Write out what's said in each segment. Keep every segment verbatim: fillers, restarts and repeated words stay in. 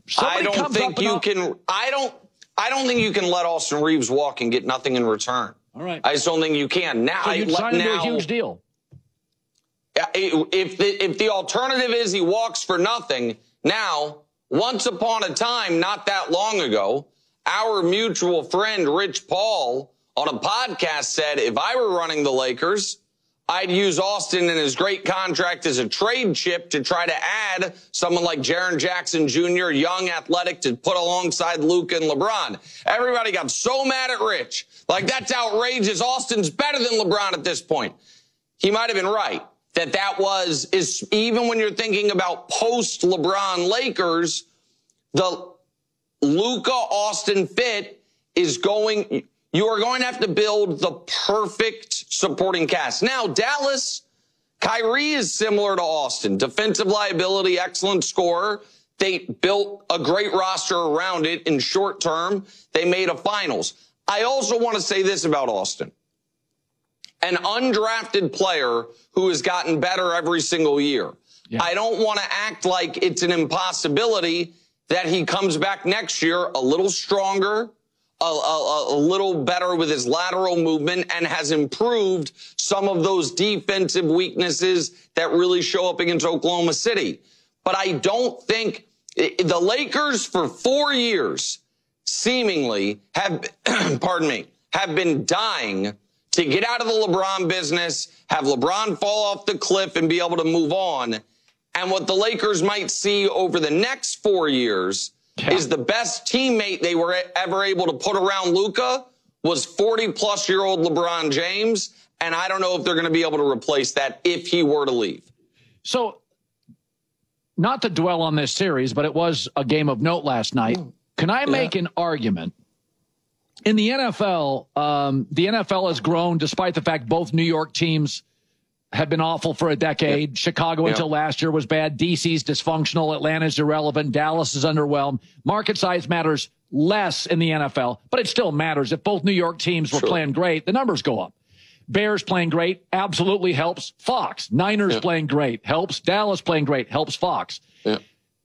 Somebody I don't comes think up and you up- can. I don't. I don't think you can let Austin Reeves walk and get nothing in return. All right. I just don't think you can. Now, So you'd I, sign him to now, a huge deal. If the, if the alternative is he walks for nothing, now, once upon a time, not that long ago, our mutual friend Rich Paul on a podcast said, if I were running the Lakers, I'd use Austin and his great contract as a trade chip to try to add someone like Jaren Jackson Junior, young, athletic, to put alongside Luka and LeBron. Everybody got so mad at Rich. Like, that's outrageous. Austin's better than LeBron at this point. He might have been right. That that was, is even when you're thinking about post-LeBron Lakers, the Luka-Austin fit is going, you are going to have to build the perfect supporting cast. Now, Dallas, Kyrie is similar to Austin. Defensive liability, excellent scorer. They built a great roster around it in short term. They made a finals. I also want to say this about Austin. An undrafted player who has gotten better every single year. Yeah. I don't want to act like it's an impossibility that he comes back next year a little stronger, a, a, a little better with his lateral movement, and has improved some of those defensive weaknesses that really show up against Oklahoma City. But I don't think the Lakers for four years seemingly have, pardon me, have been dying to get out of the LeBron business, have LeBron fall off the cliff and be able to move on. And what the Lakers might see over the next four years yeah. is the best teammate they were ever able to put around Luka was forty-plus-year-old LeBron James. And I don't know if they're going to be able to replace that if he were to leave. So, not to dwell on this series, but it was a game of note last night. Can I make yeah. an argument? In the N F L, um, the N F L has grown despite the fact both New York teams have been awful for a decade. Yep. Chicago yep. until last year was bad. D C's dysfunctional. Atlanta's irrelevant. Dallas is underwhelmed. Market size matters less in the N F L, but it still matters. If both New York teams were sure. playing great, the numbers go up. Bears playing great absolutely helps Fox. Niners yep. playing great helps. Dallas playing great helps Fox. Yep.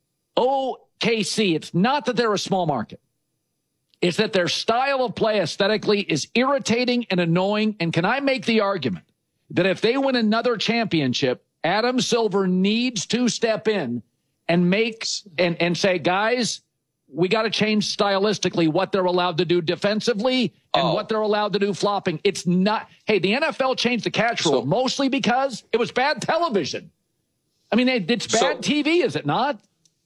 O K C, it's not that they're a small market. It's that their style of play aesthetically is irritating and annoying. And can I make the argument that if they win another championship, Adam Silver needs to step in and make and, and say, guys, we got to change stylistically what they're allowed to do defensively and oh. what they're allowed to do flopping. It's not. Hey, the N F L changed the catch rule so, mostly because it was bad television. I mean, it's bad so, T V, is it not?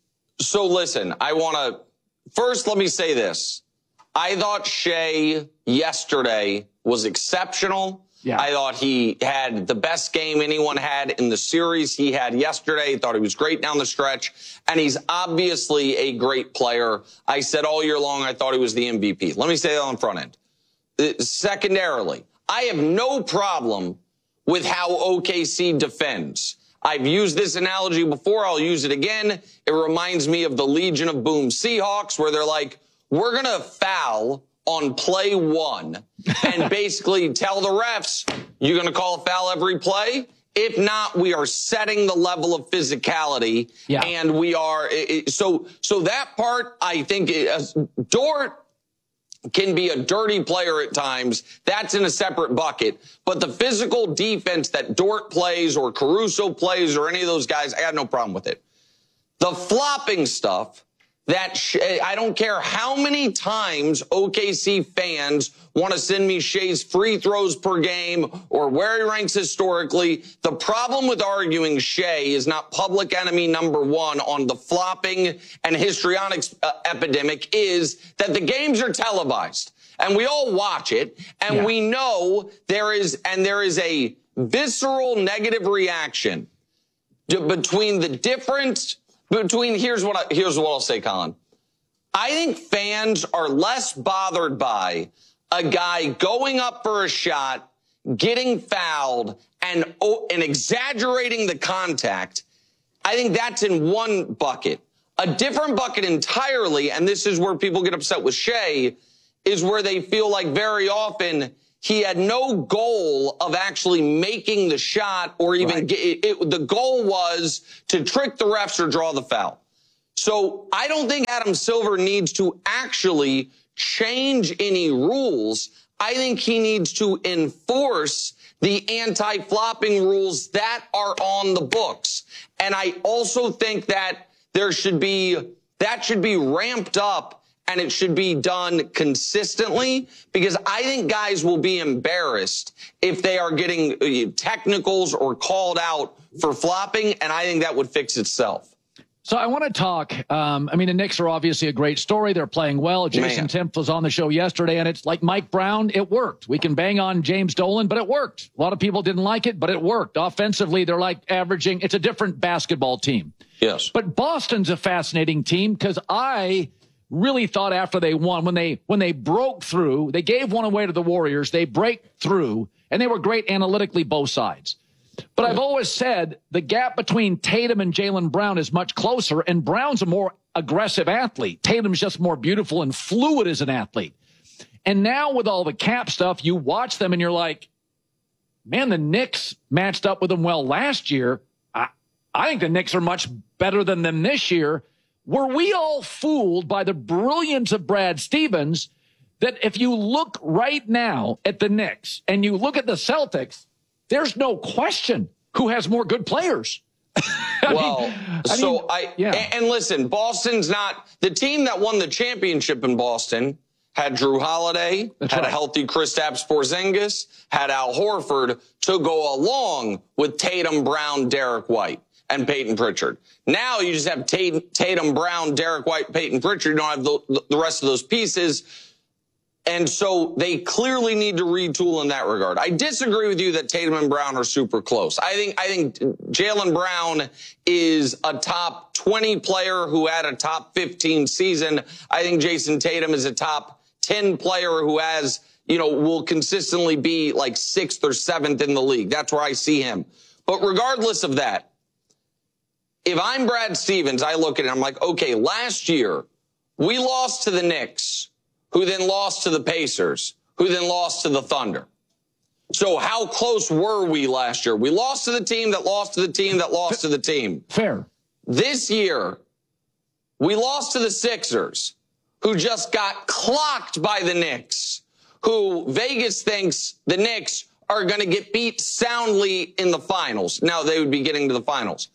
So listen, I want to first let me say this. I thought Shea yesterday was exceptional. Yeah. I thought he had the best game anyone had in the series he had yesterday. I thought he was great down the stretch. And he's obviously a great player. I said all year long I thought he was the M V P. Let me say that on the front end. Uh, secondarily, I have no problem with how O K C defends. I've used this analogy before. I'll use it again. It reminds me of the Legion of Boom Seahawks, where they're like, we're going to foul on play one and basically tell the refs, you're going to call a foul every play? If not, we are setting the level of physicality. Yeah. And we are, so, so that part, I think, is, Dort can be a dirty player at times. That's in a separate bucket. But the physical defense that Dort plays or Caruso plays or any of those guys, I got no problem with it. The flopping stuff, that sh- I don't care how many times O K C fans want to send me Shea's free throws per game or where he ranks historically. The problem with arguing Shea is not public enemy number one on the flopping and histrionics uh, epidemic is that the games are televised and we all watch it and yeah. we know there is, and there is a visceral negative reaction to, between the difference Between here's what I, here's what I'll say, Colin. I think fans are less bothered by a guy going up for a shot, getting fouled, and oh, and exaggerating the contact. I think that's in one bucket. A different bucket entirely, and this is where people get upset with Shea, is where they feel like very often he had no goal of actually making the shot or even right. get, it, it, the goal was to trick the refs or draw the foul. So I don't think Adam Silver needs to actually change any rules. I think he needs to enforce the anti-flopping rules that are on the books. And I also think that there should be, that should be ramped up and it should be done consistently, because I think guys will be embarrassed if they are getting technicals or called out for flopping, and I think that would fix itself. So I want to talk, um, I mean, the Knicks are obviously a great story. They're playing well. Jason Timpf was on the show yesterday, and it's like Mike Brown, it worked. We can bang on James Dolan, but it worked. A lot of people didn't like it, but it worked. Offensively, they're like averaging, it's a different basketball team. Yes. But Boston's a fascinating team, because I really thought after they won, when they when they broke through, they gave one away to the Warriors, they break through, and they were great analytically both sides. But I've always said the gap between Tatum and Jaylen Brown is much closer, and Brown's a more aggressive athlete. Tatum's just more beautiful and fluid as an athlete. And now with all the cap stuff, you watch them and you're like, man, the Knicks matched up with them well last year. I, I think the Knicks are much better than them this year. Were we all fooled by the brilliance of Brad Stevens that if you look right now at the Knicks and you look at the Celtics, there's no question who has more good players? I well, mean, I so mean, I, yeah. and, and listen, Boston's not the team that won the championship in Boston. Had Drew Holiday, That's had right. a healthy Kristaps Porzingis, had Al Horford to go along with Tatum, Brown, Derek White, and Peyton Pritchard. Now you just have Tatum, Tatum Brown, Derek White, Peyton Pritchard. You don't have the, the rest of those pieces. And so they clearly need to retool in that regard. I disagree with you that Tatum and Brown are super close. I think I think Jaylen Brown is a top twenty player who had a top fifteen season. I think Jason Tatum is a top ten player who has, you know, will consistently be like sixth or seventh in the league. That's where I see him. But regardless of that, if I'm Brad Stevens, I look at it, I'm like, okay, last year we lost to the Knicks, who then lost to the Pacers, who then lost to the Thunder. So how close were we last year? We lost to the team that lost to the team that lost to the team. Fair. This year, we lost to the Sixers, who just got clocked by the Knicks, who Vegas thinks the Knicks are going to get beat soundly in the finals. Now they would be getting to the finals.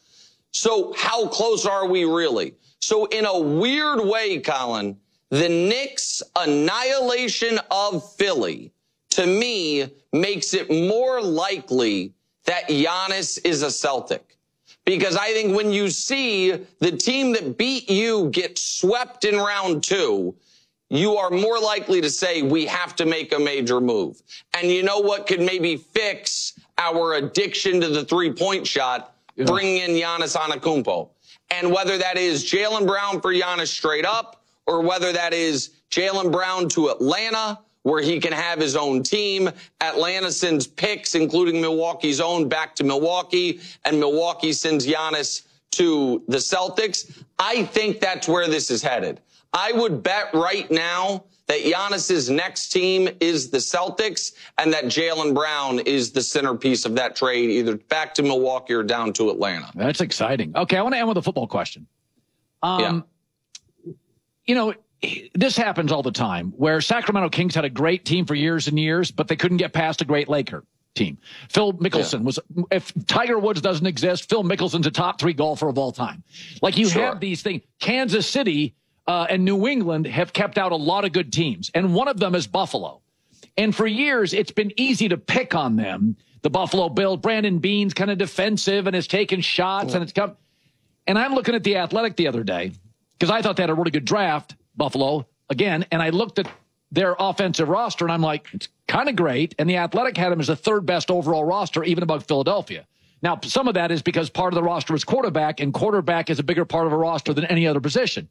So how close are we really? So in a weird way, Colin, the Knicks' annihilation of Philly, to me, makes it more likely that Giannis is a Celtic. Because I think when you see the team that beat you get swept in round two, you are more likely to say, we have to make a major move. And you know what could maybe fix our addiction to the three-point shot? Yeah. Bringing in Giannis Antetokounmpo. And whether that is Jaylen Brown for Giannis straight up, or whether that is Jaylen Brown to Atlanta, where he can have his own team. Atlanta sends picks, including Milwaukee's own, back to Milwaukee, and Milwaukee sends Giannis to the Celtics. I think that's where this is headed. I would bet right now that Giannis's next team is the Celtics, and that Jaylen Brown is the centerpiece of that trade, either back to Milwaukee or down to Atlanta. That's exciting. Okay, I want to end with a football question. Um, yeah. You know, this happens all the time, where Sacramento Kings had a great team for years and years, but they couldn't get past a great Laker team. Phil Mickelson yeah. was, if Tiger Woods doesn't exist, Phil Mickelson's a top three golfer of all time. Like you sure. have these things. Kansas City uh, and New England have kept out a lot of good teams, and one of them is Buffalo. And for years, it's been easy to pick on them. The Buffalo Bills, Brandon Beane's kind of defensive and has taken shots, yeah. and it's come. And I'm looking at The Athletic the other day, because I thought they had a really good draft, Buffalo, again, and I looked at their offensive roster, and I'm like, it's kind of great. And The Athletic had them as the third best overall roster, even above Philadelphia. Now, some of that is because part of the roster is quarterback, and quarterback is a bigger part of a roster than any other position.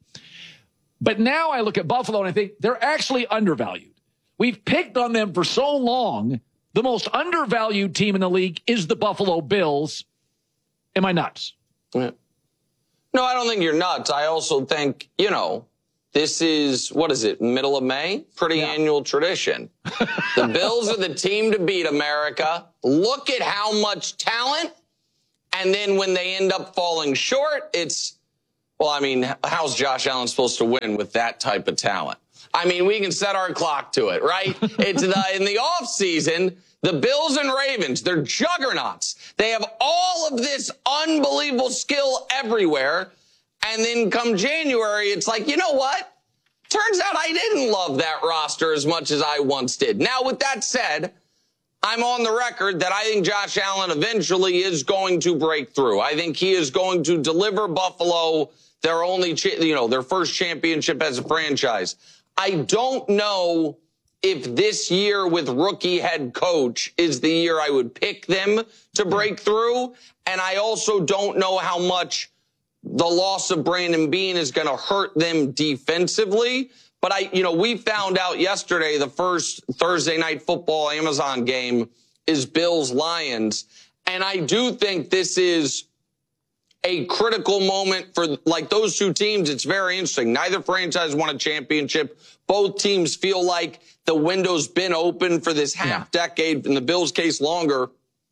But now I look at Buffalo, and I think they're actually undervalued. We've picked on them for so long. The most undervalued team in the league is the Buffalo Bills. Am I nuts? Yeah. No, I don't think you're nuts. I also think, you know, this is, what is it, middle of May? Pretty yeah. annual tradition. The Bills are the team to beat, America. Look at how much talent. And then when they end up falling short, it's, Well, I mean, how's Josh Allen supposed to win with that type of talent? I mean, we can set our clock to it, right? It's the, in the offseason, the Bills and Ravens, they're juggernauts. They have all of this unbelievable skill everywhere. And then come January, it's like, you know what? Turns out I didn't love that roster as much as I once did. Now, with that said, I'm on the record that I think Josh Allen eventually is going to break through. I think he is going to deliver Buffalo their only, you know, their first championship as a franchise. I don't know if this year with rookie head coach is the year I would pick them to break through. And I also don't know how much the loss of Brandon Beane is going to hurt them defensively. But I, you know, we found out yesterday the first Thursday Night Football Amazon game is Bills Lions. And I do think this is a critical moment for like those two teams. It's very interesting. Neither franchise won a championship. Both teams feel like the window's been open for this half yeah. decade, in the Bills' case longer.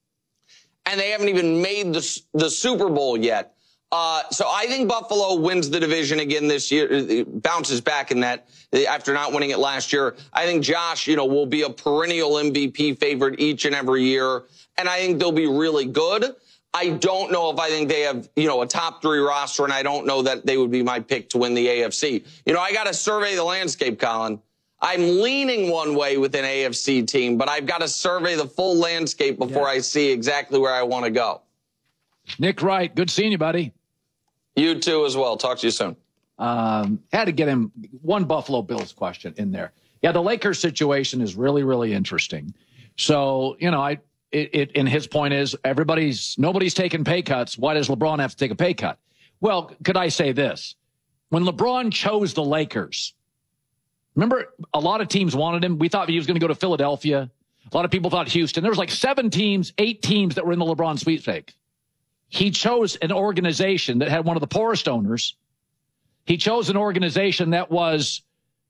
And they haven't even made the, the Super Bowl yet. Uh, so I think Buffalo wins the division again this year, it bounces back in that after not winning it last year. I think Josh, you know, will be a perennial M V P favorite each and every year. And I think they'll be really good. I don't know if I think they have, you know, a top three roster, and I don't know that they would be my pick to win the A F C. You know, I got to survey the landscape, Colin. I'm leaning one way with an A F C team, but I've got to survey the full landscape before yeah. I see exactly where I want to go. Nick Wright, good seeing you, buddy. You too as well. Talk to you soon. Um, had to get him one Buffalo Bills question in there. Yeah, the Lakers situation is really, really interesting. So, you know, I it, it and his point is everybody's nobody's taking pay cuts. Why does LeBron have to take a pay cut? Well, could I say this? When LeBron chose the Lakers, remember a lot of teams wanted him. We thought he was going to go to Philadelphia. A lot of people thought Houston. There was like seven teams, eight teams that were in the LeBron sweepstakes. He chose an organization that had one of the poorest owners. He chose an organization that was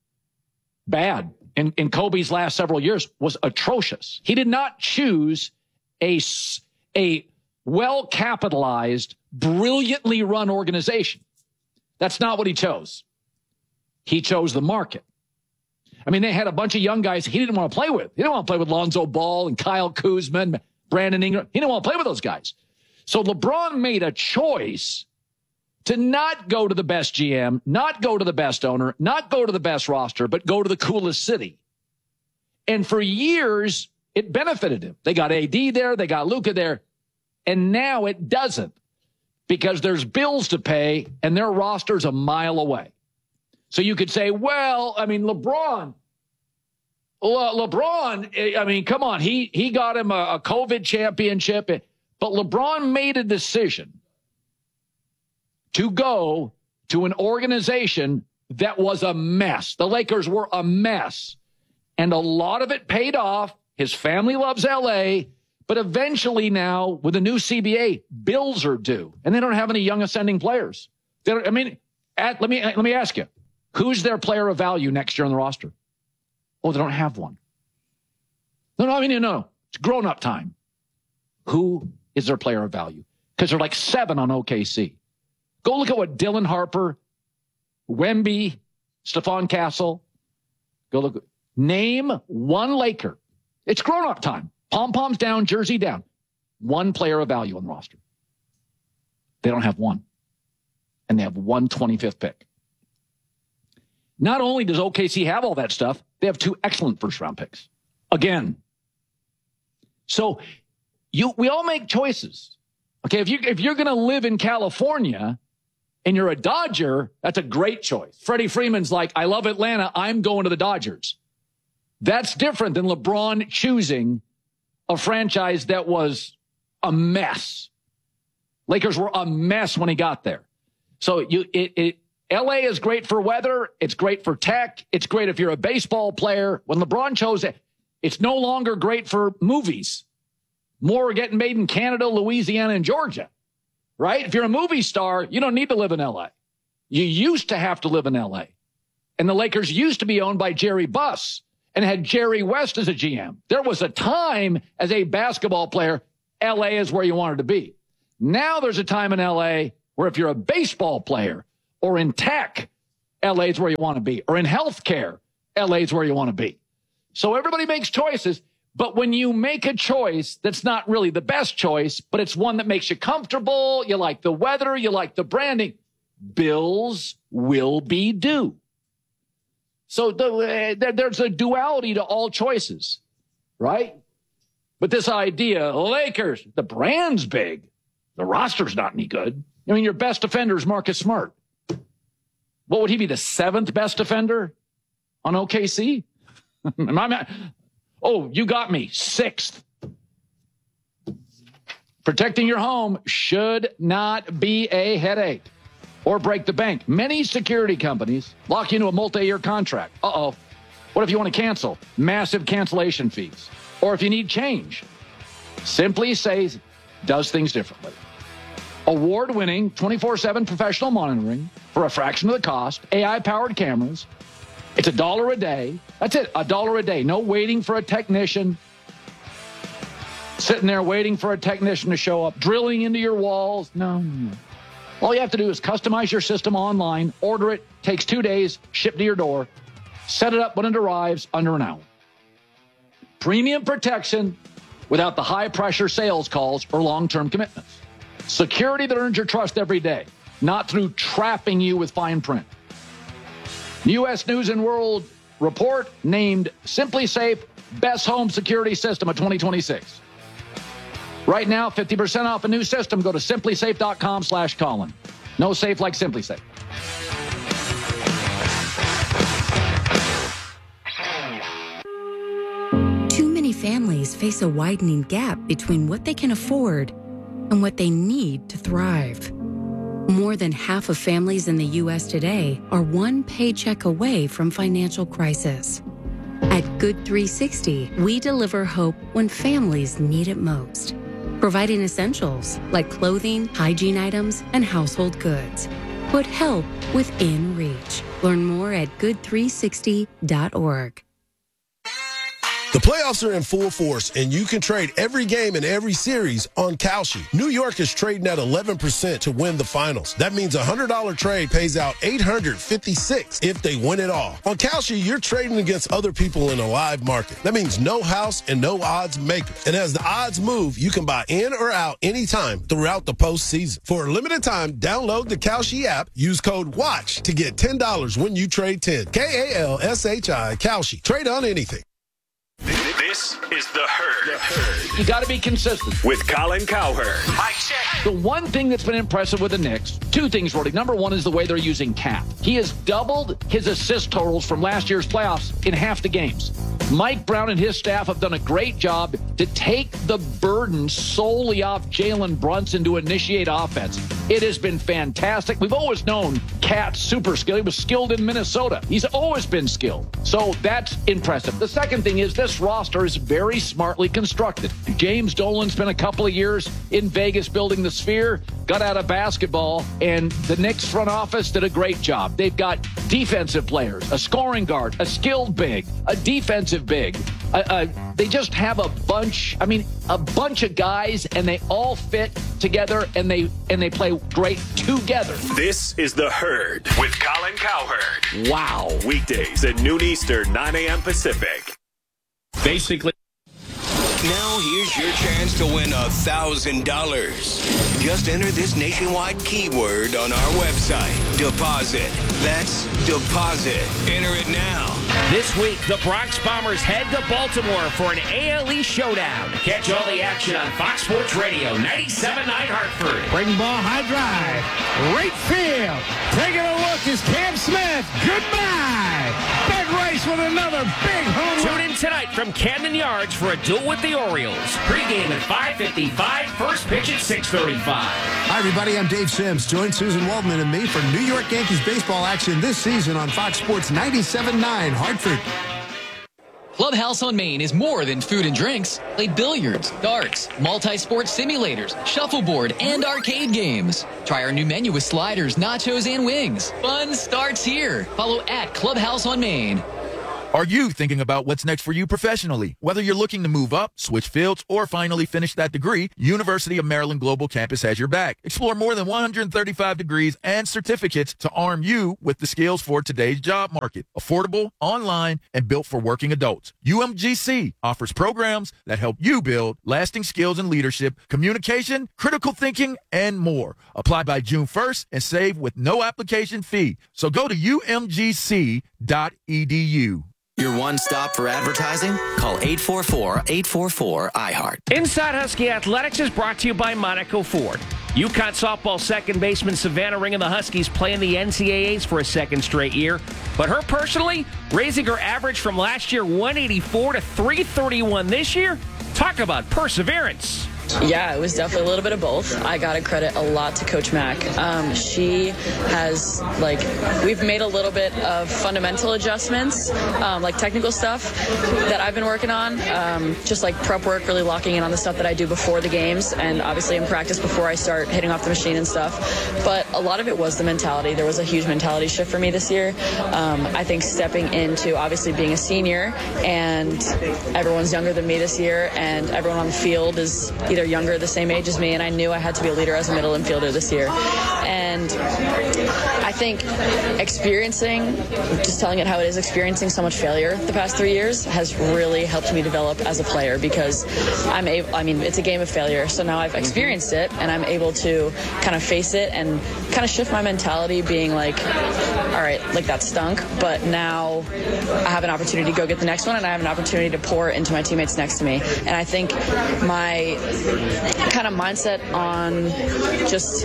bad. In, in Kobe's last several years was atrocious. He did not choose a, a well-capitalized, brilliantly run organization. That's not what he chose. He chose the market. I mean, they had a bunch of young guys he didn't want to play with. He didn't want to play with Lonzo Ball and Kyle Kuzma and Brandon Ingram. He didn't want to play with those guys. So LeBron made a choice to not go to the best G M, not go to the best owner, not go to the best roster, but go to the coolest city. And for years, it benefited him. They got A D there, they got Luka there, and now it doesn't because there's bills to pay and their roster's a mile away. So you could say, well, I mean, LeBron, Le- LeBron, I mean, come on, he he got him a, a COVID championship, but LeBron made a decision to go to an organization that was a mess. The Lakers were a mess. And a lot of it paid off. His family loves L A. But eventually now, with the new C B A, bills are due. And they don't have any young ascending players. They don't, I mean, at, let me let me ask you, who's their player of value next year on the roster? Oh, they don't have one. No, no, I mean, no, no. It's grown-up time. Who is their player of value? Because they're like seven on O K C. Go look at what Dylan Harper, Wemby, Stephon Castle. Go look. Name one Laker. It's grown-up time. Pom-poms down, jersey down. One player of value on the roster. They don't have one. And they have one twenty-fifth pick. Not only does O K C have all that stuff, they have two excellent first-round picks. Again. So you, we all make choices. Okay, if, you, if you're going to live in California and you're a Dodger, that's a great choice. Freddie Freeman's like, I love Atlanta, I'm going to the Dodgers. That's different than LeBron choosing a franchise that was a mess. Lakers were a mess when he got there. So you, it, it, L A is great for weather. It's great for tech. It's great if you're a baseball player. When LeBron chose it, it's no longer great for movies. More are getting made in Canada, Louisiana, and Georgia, right? If you're a movie star, you don't need to live in L A. You used to have to live in L A. And the Lakers used to be owned by Jerry Buss and had Jerry West as a G M. There was a time as a basketball player, L A is where you wanted to be. Now there's a time in L A where if you're a baseball player Or in tech, L A is where you want to be. Or in healthcare, L A is where you want to be. So everybody makes choices. But when you make a choice that's not really the best choice, but it's one that makes you comfortable, you like the weather, you like the branding, bills will be due. So the, uh, there's a duality to all choices, right? But this idea, Lakers, the brand's big. The roster's not any good. I mean, your best defender is Marcus Smart. What would he be, the seventh best defender on O K C? Am I, oh, you got me, sixth. Protecting your home should not be a headache or break the bank. Many security companies lock you into a multi-year contract. Uh-oh. What if you want to cancel? Massive cancellation fees. Or if you need change. SimpliSafe does things differently. Award-winning twenty-four seven professional monitoring for a fraction of the cost, A I-powered cameras. It's a dollar a day. That's it, a dollar a day. No waiting for a technician. Sitting there waiting for a technician to show up, drilling into your walls. No, no. All you have to do is customize your system online, order it, takes two days, ship to your door, set it up when it arrives under an hour. Premium protection without the high-pressure sales calls or long-term commitments. Security that earns your trust every day, not through trapping you with fine print. U S News and World Report named SimpliSafe Best Home Security System of twenty twenty-six. Right now, fifty percent off a new system. Go to SimpliSafe.com slash Colin. No safe like SimpliSafe. Too many families face a widening gap between what they can afford and what they need to thrive. More than half of families in the U S today are one paycheck away from financial crisis. At Good three sixty, we deliver hope when families need it most, providing essentials like clothing, hygiene items, and household goods. Put help within reach. Learn more at good three sixty dot org. The playoffs are in full force, and you can trade every game in every series on Kalshi. New York is trading at eleven percent to win the finals. That means a one hundred dollars trade pays out eight hundred fifty-six dollars if they win it all. On Kalshi, you're trading against other people in a live market. That means no house and no odds makers. And as the odds move, you can buy in or out anytime throughout the postseason. For a limited time, download the Kalshi app. Use code WATCH to get ten dollars when you trade ten. K A L S H I, Kalshi. Trade on anything. This is The Herd. The Herd. You got to be consistent. With Colin Cowherd. Mic check. The one thing that's been impressive with the Knicks, two things, Rody. Number one is the way they're using Cap. He has doubled his assist totals from last year's playoffs in half the games. Mike Brown and his staff have done a great job to take the burden solely off Jalen Brunson to initiate offense. It has been fantastic. We've always known Cat's super skill. He was skilled in Minnesota. He's always been skilled. So that's impressive. The second thing is this roster is very smartly constructed. James Dolan spent a couple of years in Vegas building the Sphere, got out of basketball, and the Knicks front office did a great job. They've got defensive players, a scoring guard, a skilled big, a defensive big. Uh, uh, they just have a bunch, I mean, a bunch of guys, and they all fit together, and they and they play great together. This is The Herd with Colin Cowherd. Wow. Weekdays at noon Eastern, nine a.m. Pacific. Basically. Now here's your chance to win a thousand dollars. Just enter this nationwide keyword on our website. Deposit. That's deposit. Enter it now. This week, the Bronx Bombers head to Baltimore for an A L E showdown. Catch all the action on Fox Sports Radio, ninety-seven point nine Hartford. Breaking ball, high drive. Right field. Taking a look is Cam Smith. Goodbye. Big race with another big home run. Tune in tonight from Camden Yards for a duel with the Orioles. Pre-game at five fifty-five, first pitch at six thirty-five. Hi, everybody. I'm Dave Sims. Join Susan Waldman and me for New York Yankees baseball action this season on Fox Sports ninety-seven point nine Hartford. Clubhouse on Main is more than food and drinks. Play billiards, darts, multi-sport simulators, shuffleboard, and arcade games. Try our new menu with sliders, nachos, and wings. Fun starts here. Follow at Clubhouse on Main. Are you thinking about what's next for you professionally? Whether you're looking to move up, switch fields, or finally finish that degree, University of Maryland Global Campus has your back. Explore more than one hundred thirty-five degrees and certificates to arm you with the skills for today's job market. Affordable, online, and built for working adults. U M G C offers programs that help you build lasting skills in leadership, communication, critical thinking, and more. Apply by June first and save with no application fee. So go to U M G C dot E D U. Your one stop for advertising? Call eight four four, eight four four, I heart. Inside Husky Athletics is brought to you by Monaco Ford. UConn softball second baseman Savannah Ring and the Huskies play in the N C A As for a second straight year. But her personally, raising her average from last year one eighty-four to three thirty-one this year? Talk about perseverance. Yeah, it was definitely a little bit of both. I got to credit a lot to Coach Mack. Um, she has, like, we've made a little bit of fundamental adjustments, um, like technical stuff that I've been working on, um, just like prep work, really locking in on the stuff that I do before the games and obviously in practice before I start hitting off the machine and stuff. But a lot of it was the mentality. There was a huge mentality shift for me this year. Um, I think stepping into obviously being a senior, and everyone's younger than me this year, and everyone on the field is either younger, the same age as me, and I knew I had to be a leader as a middle infielder this year. And I think experiencing, just telling it how it is, experiencing so much failure the past three years has really helped me develop as a player, because I'm able, I mean, it's a game of failure, so now I've experienced it, and I'm able to kind of face it and kind of shift my mentality, being like, all right, like that stunk, but now I have an opportunity to go get the next one, and I have an opportunity to pour into my teammates next to me. And I think my kind of mindset on just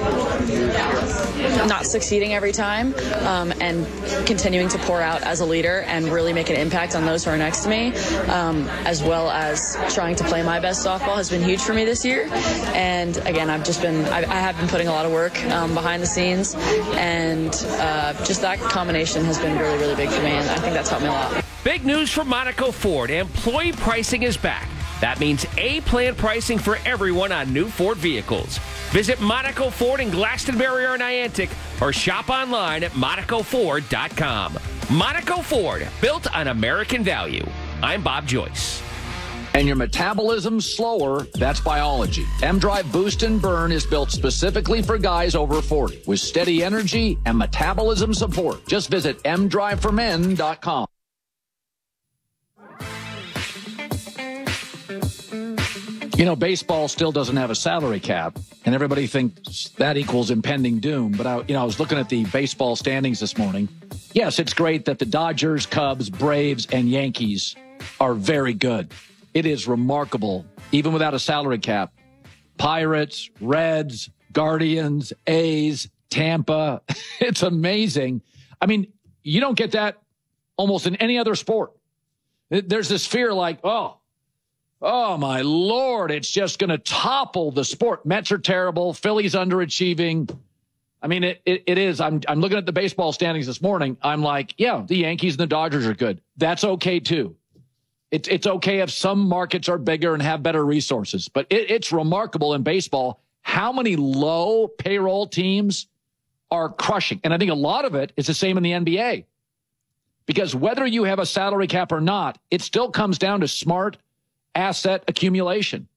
not succeeding every time, um, and continuing to pour out as a leader and really make an impact on those who are next to me, um, as well as trying to play my best softball, has been huge for me this year. And again, I've just been, I, I have been putting a lot of work um, behind the scenes, and uh, just that combination has been really, really big for me, and I think that's helped me a lot. Big news from Monaco Ford. Employee pricing is back. That means A-plan pricing for everyone on new Ford vehicles. Visit Monaco Ford in Glastonbury or Niantic, or shop online at monaco ford dot com. Monaco Ford, built on American value. I'm Bob Joyce. And your metabolism's slower, that's biology. M-Drive Boost and Burn is built specifically for guys over forty with steady energy and metabolism support. Just visit m drive for men dot com. You know, baseball still doesn't have a salary cap, and everybody thinks that equals impending doom. But, I, you know, I was looking at the baseball standings this morning. Yes, it's great that the Dodgers, Cubs, Braves, and Yankees are very good. It is remarkable, even without a salary cap. Pirates, Reds, Guardians, A's, Tampa. It's amazing. I mean, you don't get that almost in any other sport. There's this fear like, oh, Oh, my Lord, it's just going to topple the sport. Mets are terrible. Phillies underachieving. I mean, it, it, it is. I'm, I'm looking at the baseball standings this morning. I'm like, yeah, the Yankees and the Dodgers are good. That's okay, too. It's, it's okay if some markets are bigger and have better resources. But it, it's remarkable in baseball how many low payroll teams are crushing. And I think a lot of it is the same in the N B A. Because whether you have a salary cap or not, it still comes down to smart asset accumulation.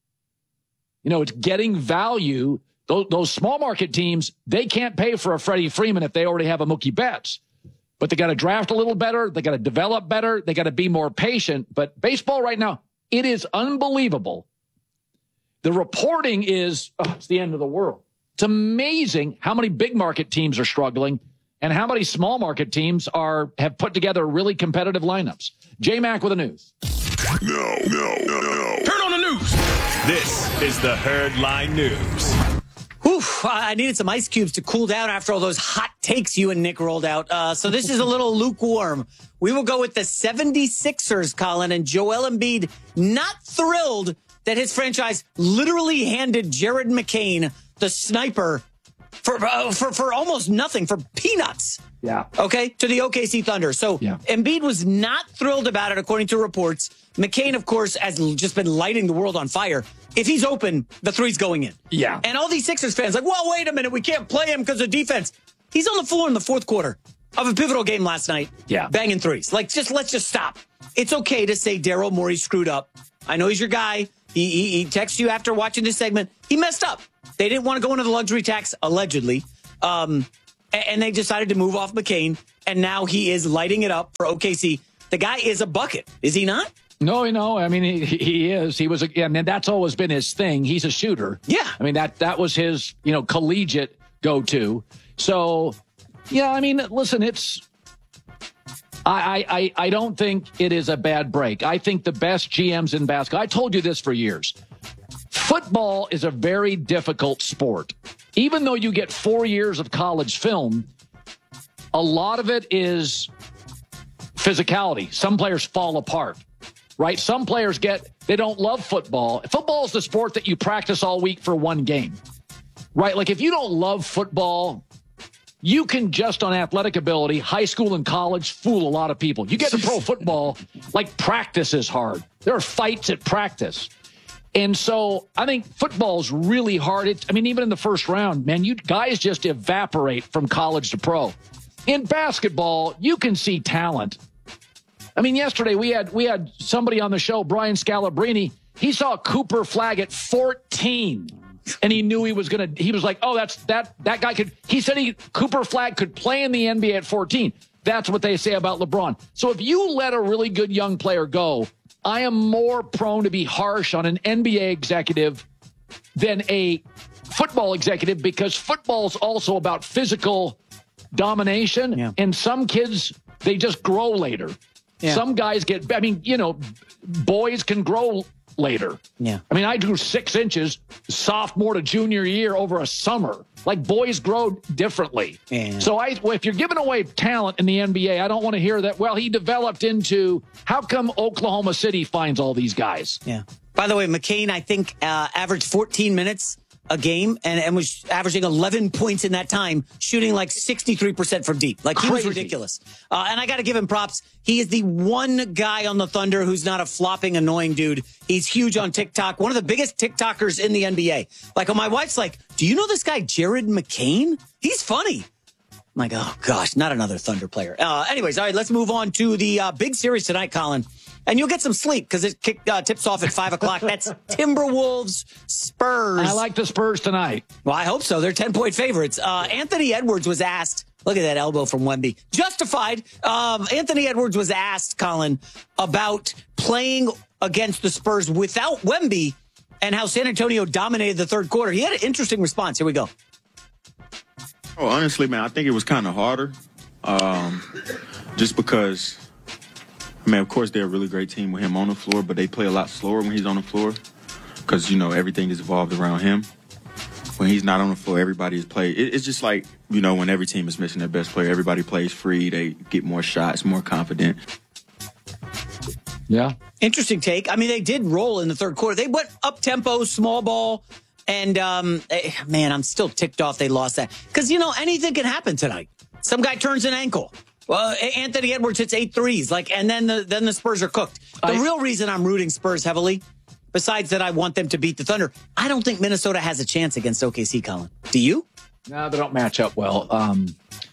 You know, it's getting value. Those, those small market teams, they can't pay for a Freddie Freeman if they already have a Mookie Betts. But they got to draft a little better. They got to develop better. They got to be more patient. But baseball right now, it is unbelievable. The reporting is, oh, it's the end of the world. It's amazing how many big market teams are struggling and how many small market teams are have put together really competitive lineups. J-Mac with the news. No, no, no, no. Turn on the news. This is the Herd Line News. Oof, I needed some ice cubes to cool down after all those hot takes you and Nick rolled out. Uh, so this is a little lukewarm. We will go with the seventy-sixers, Colin, and Joel Embiid not thrilled that his franchise literally handed Jared McCain, the sniper, for uh, for for almost nothing, for peanuts. Yeah. Okay, to the O K C Thunder. So yeah. Embiid was not thrilled about it, according to reports. McCain, of course, has just been lighting the world on fire. If he's open, the three's going in. Yeah. And all these Sixers fans like, well, wait a minute, we can't play him because of defense. He's on the floor in the fourth quarter of a pivotal game last night. Yeah. Banging threes. Like, just let's just stop. it's okay to say Daryl Morey screwed up. I know he's your guy. He, he, he texted you after watching this segment. He messed up. They didn't want to go into the luxury tax, allegedly. Um, and they decided to move off McCain. And now he is lighting it up for O K C. The guy is a bucket, is he not? No, no. I mean, he, he is. He was, a, I mean, that's always been his thing. He's a shooter. Yeah. I mean, that that was his, you know, collegiate go-to. So, yeah, I mean, listen, it's, I, I, I don't think it is a bad break. I think the best G Ms in basketball, I told you this for years. Football is a very difficult sport. Even though you get four years of college film, a lot of it is physicality. Some players fall apart, right? Some players get, they don't love football. Football is the sport that you practice all week for one game, right? Like if you don't love football, you can just on athletic ability, high school and college, fool a lot of people. You get to pro football, like practice is hard. There are fights at practice. And so I think football is really hard. It's, I mean, even in the first round, man, you guys just evaporate from college to pro. In basketball, you can see talent. I mean, yesterday we had we had somebody on the show, Brian Scalabrine. He saw Cooper Flagg at fourteen, and he knew he was going to. He was like, "Oh, that's that that guy could." He said he Cooper Flagg could play in the N B A at fourteen. That's what they say about LeBron. So if you let a really good young player go, I am more prone to be harsh on an N B A executive than a football executive because football is also about physical domination. Yeah. And some kids, they just grow later. Yeah. Some guys get, I mean, you know, boys can grow later. Yeah. I mean, I grew six inches sophomore to junior year over a summer. Like boys grow differently. Yeah. So I, well, if you're giving away talent in the N B A, I don't want to hear that, well, he developed into, how come Oklahoma City finds all these guys? Yeah. By the way, McCain, I think, uh, averaged fourteen minutes a game and, and was averaging eleven points in that time, shooting like sixty-three percent from deep. Like, he was ridiculous. Uh, and I got to give him props. He is the one guy on the Thunder who's not a flopping, annoying dude. He's huge on TikTok. One of the biggest TikTokers in the N B A. Like, my wife's like, do you know this guy, Jared McCain? He's funny. I'm like, oh, gosh, not another Thunder player. Uh, anyways, all right, let's move on to the uh, big series tonight, Colin. And you'll get some sleep because it kick, uh, tips off at five o'clock. That's Timberwolves Spurs. I like the Spurs tonight. Well, I hope so. They're ten-point favorites. Uh, Anthony Edwards was asked, look at that elbow from Wemby. Justified. Um, Anthony Edwards was asked, Colin, about playing against the Spurs without Wemby and how San Antonio dominated the third quarter. He had an interesting response. Here we go. Oh, honestly, man, I think it was kind of harder um, just because, I mean, of course, they're a really great team with him on the floor, but they play a lot slower when he's on the floor because, you know, everything is evolved around him. When he's not on the floor, everybody is playing. It's just like, you know, when every team is missing their best player, everybody plays free. They get more shots, more confident. Yeah. Interesting take. I mean, they did roll in the third quarter. They went up-tempo, small ball. And, um, man, I'm still ticked off they lost that. Because, you know, anything can happen tonight. Some guy turns an ankle. Well, Anthony Edwards hits eight threes, like, and then the then the Spurs are cooked. The I, real reason I'm rooting Spurs heavily, besides that I want them to beat the Thunder, I don't think Minnesota has a chance against O K C, Colin. Do you? No, they don't match up well. Um,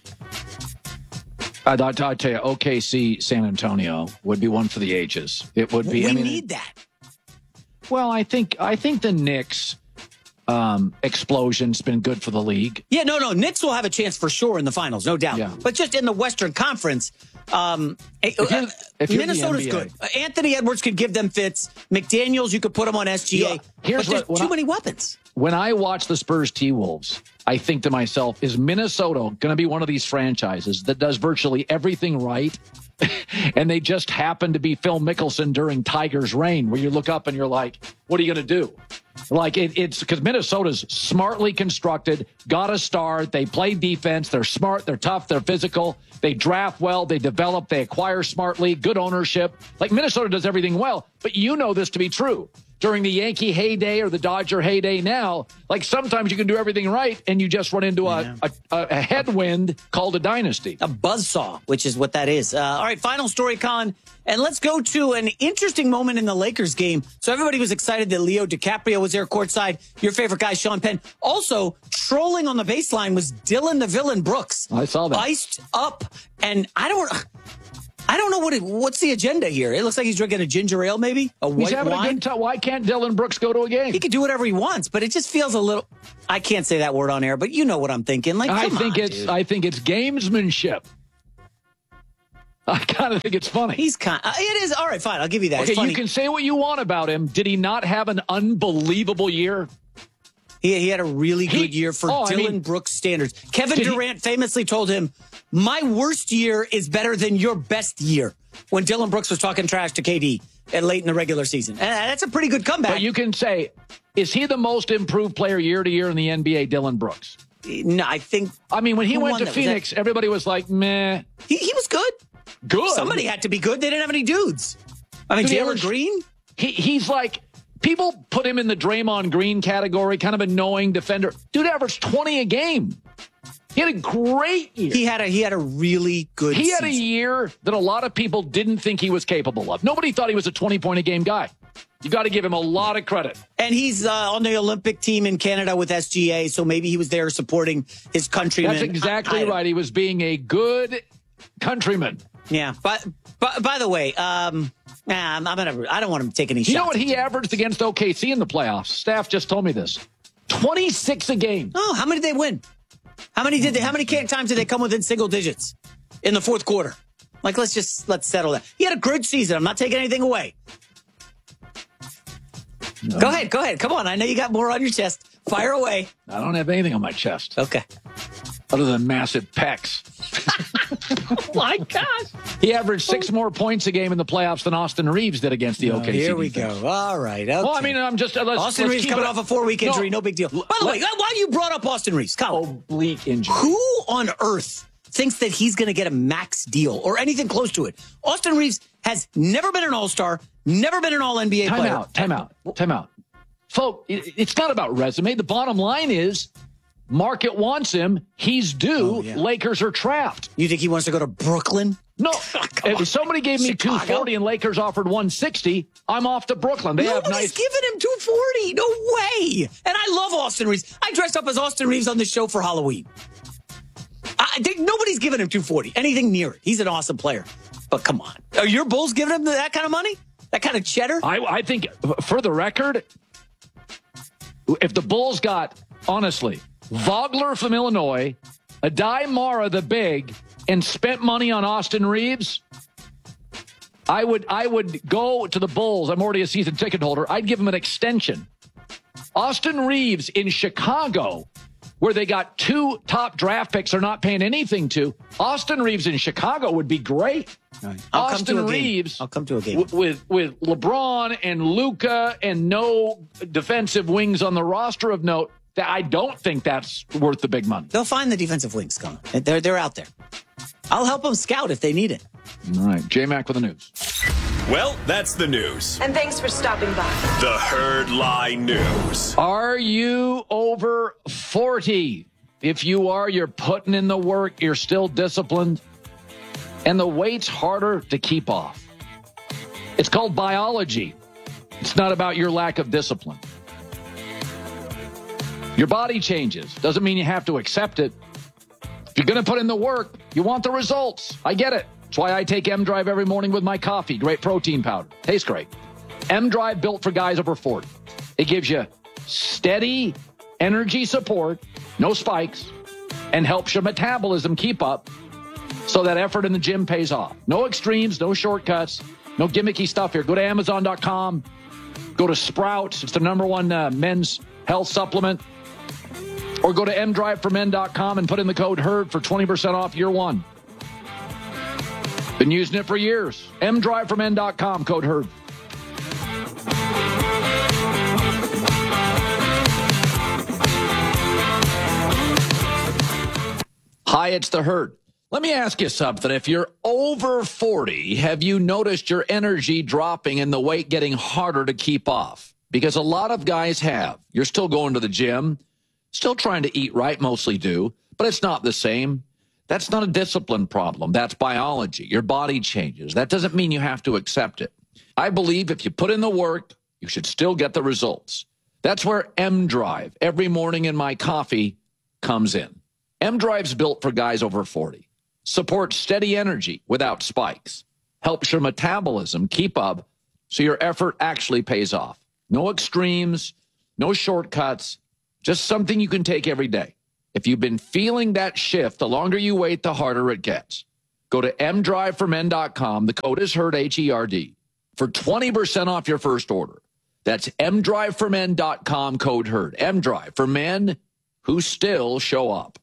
I'd, I'd, I'd tell you, O K C San Antonio would be one for the ages. It would be. We I mean, need that. Well, I think I think the Knicks. Um, explosion's been good for the league. Yeah, no, no. Knicks will have a chance for sure in the finals, no doubt. Yeah. But just in the Western Conference, um, if you're, if you're Minnesota's good. Anthony Edwards could give them fits. McDaniels, you could put him on S G A. Yeah. Here's but there's too I, many weapons. When I watch the Spurs T-Wolves, I think to myself, is Minnesota going to be one of these franchises that does virtually everything right? And they just happen to be Phil Mickelson during Tiger's reign, where you look up and you're like, what are you going to do? Like it, it's because Minnesota's smartly constructed, got a star. They play defense. They're smart. They're tough. They're physical. They draft well. They develop. They acquire smartly. Good ownership. Like Minnesota does everything well. But you know this to be true. During the Yankee heyday or the Dodger heyday now, like sometimes you can do everything right and you just run into a, yeah. a, a headwind called a dynasty. A buzzsaw, which is what that is. Uh, all right, final story, Colin. And let's go to an interesting moment in the Lakers game. So everybody was excited that Leo DiCaprio was there courtside. Your favorite guy, Sean Penn. Also, trolling on the baseline was Dylan the Villain Brooks. I saw that. Iced up. And I don't... I don't know what it, what's the agenda here. It looks like he's drinking a ginger ale, maybe a white He's having wine. a good time. Why can't Dylan Brooks go to a game? He can do whatever he wants, but it just feels a little. I can't say that word on air, but you know what I'm thinking. Like, I come think on, it's dude. I think it's gamesmanship. I kind of think it's funny. He's kind. Uh, it is all right. Fine, I'll give you that. Okay, it's funny. you can say what you want about him. Did he not have an unbelievable year? He, he had a really good He- year for oh, I Dylan mean- Brooks standards. Kevin Did he- Durant famously told him, "My worst year is better than your best year." When Dylan Brooks was talking trash to K D at late in the regular season, and that's a pretty good comeback. But you can say, is he the most improved player year to year in the N B A, Dylan Brooks? No, I think. I mean, when he Who went won to that? Was Phoenix, everybody was like, meh. He, he was good. Good. Somebody had to be good. They didn't have any dudes. I mean, Dude, he Jalen averaged- Green. He he's like, people put him in the Draymond Green category, kind of annoying defender. Dude averaged twenty a game. He had a great year. He had a he had a really good. He had a season. year that a lot of people didn't think he was capable of. Nobody thought he was a twenty-point a game guy. You got to give him a lot of credit. And he's uh, on the Olympic team in Canada with S G A, so maybe he was there supporting his countrymen. That's exactly I- I- right. He was being a good countryman. Yeah, but, but by the way, um, nah, I'm, I'm gonna. I don't want him to take any shots. You know what he averaged against O K C in the playoffs? Staff just told me this. twenty-six a game. Oh, how many did they win? How many did they? How many times did they come within single digits in the fourth quarter? Like, let's just let's settle that. He had a good season. I'm not taking anything away. No. Go ahead, go ahead. Come on. I know you got more on your chest. Fire away. I don't have anything on my chest. Okay. Other than massive pecs. Oh my gosh. He averaged six more points a game in the playoffs than Austin Reeves did against the O K C. Here we defense. go. All right. Okay. Well, I mean, I'm just. Uh, let's, Austin let's Reeves keep coming it- off a four-week injury. No, No. big deal. By the way, why you brought up Austin Reeves? Come on. Oblique injury. Who on earth thinks that he's going to get a max deal or anything close to it? Austin Reeves has never been an all-star, never been an all-N B A Time player. out. Time out. Time out. Folks, it, it's not about resume. The bottom line is market wants him. He's due. Oh, yeah. Lakers are trapped. You think he wants to go to Brooklyn? No. If somebody gave me Chicago? two forty and Lakers offered one sixty, I'm off to Brooklyn. They have Nobody's nice. giving him two forty. No way. And I love Austin Reeves. I dressed up as Austin Reeves on this show for Halloween. I, they, nobody's giving him two forty. Anything near it. He's an awesome player. But come on. Are your Bulls giving him that kind of money? That kind of cheddar? I, I think, for the record, if the Bulls got, honestly, Vogler from Illinois, Adai Mara the big, and spent money on Austin Reeves, I would I would go to the Bulls. I'm already a season ticket holder. I'd give him an extension. Austin Reeves in Chicago, where they got two top draft picks they're not paying anything to. Austin Reeves in Chicago would be great. Right. I'll Austin come to a Reeves game. I'll come to a game. w- with with LeBron and Luka and no defensive wings on the roster of note. That I don't think that's worth the big money. They'll find the defensive wings, Colin. They're, they're out there. I'll help them scout if they need it. All right, J-Mac with the news. Well, that's the news. And thanks for stopping by. The Herd Lie News. Are you over forty? If you are, you're putting in the work. You're still disciplined. And the weight's harder to keep off. It's called biology. It's not about your lack of discipline. Your body changes. Doesn't mean you have to accept it. If you're going to put in the work, you want the results. I get it. That's why I take M-Drive every morning with my coffee. Great protein powder. Tastes great. M-Drive built for guys over forty. It gives you steady energy support, no spikes, and helps your metabolism keep up so that effort in the gym pays off. No extremes, no shortcuts, no gimmicky stuff here. Go to Amazon dot com. Go to Sprouts. It's the number one uh, men's health supplement. Or go to M drive for men dot com and put in the code HERD for twenty percent off year one. Been using it for years. M drive for men dot com, code HERD. Hi, it's the Herd. Let me ask you something. If you're over forty, have you noticed your energy dropping and the weight getting harder to keep off? Because a lot of guys have. You're still going to the gym, still trying to eat right, mostly do, but it's not the same. That's not a discipline problem. That's biology. Your body changes. That doesn't mean you have to accept it. I believe if you put in the work, you should still get the results. That's where M-Drive, every morning in my coffee, comes in. M-Drive's built for guys over forty. Supports steady energy without spikes. helps your metabolism keep up so your effort actually pays off. No extremes, no shortcuts, just something you can take every day. If you've been feeling that shift, the longer you wait, the harder it gets. Go to m drive for men dot com. The code is HERD, H E R D, for twenty percent off your first order. That's m drive for men dot com, code HERD. M-Drive, for men who still show up.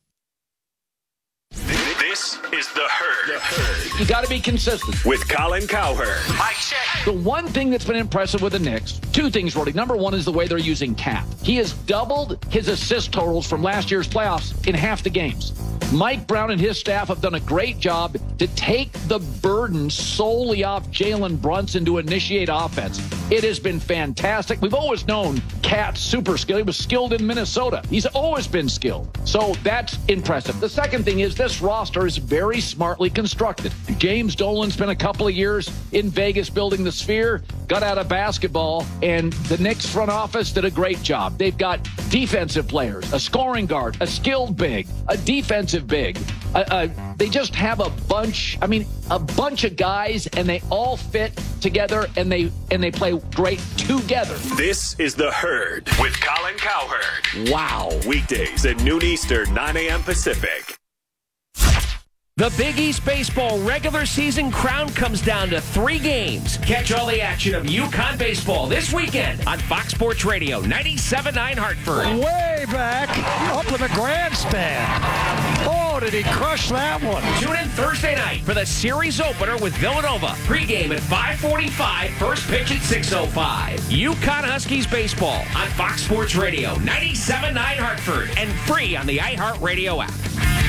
This is The Herd. The Herd. You got to be consistent. With Colin Cowherd. Mike check. The one thing that's been impressive with the Knicks, two things, Roddy. Number one is the way they're using Cap. He has doubled his assist totals from last year's playoffs in half the games. Mike Brown and his staff have done a great job to take the burden solely off Jalen Brunson to initiate offense. It has been fantastic. We've always known Cat's super skill. He was skilled in Minnesota. He's always been skilled. So that's impressive. The second thing is this roster is very smartly constructed. James Dolan spent a couple of years in Vegas building the Sphere, got out of basketball, and the Knicks front office did a great job. They've got defensive players, a scoring guard, a skilled big, a defensive big. Uh, uh, they just have a bunch, I mean, a bunch of guys, and they all fit together, and they and they play great together. This is The Herd with Colin Cowherd. Wow. Weekdays at noon Eastern, nine a.m. Pacific. The Big East Baseball regular season crown comes down to three games. Catch all the action of UConn baseball this weekend on Fox Sports Radio, ninety-seven point nine Hartford. Way back up in the grandstand. Oh, did he crush that one? Tune in Thursday night for the series opener with Villanova. Pregame at five forty-five, first pitch at six oh five. UConn Huskies baseball on Fox Sports Radio, ninety-seven point nine Hartford, and free on the iHeartRadio app.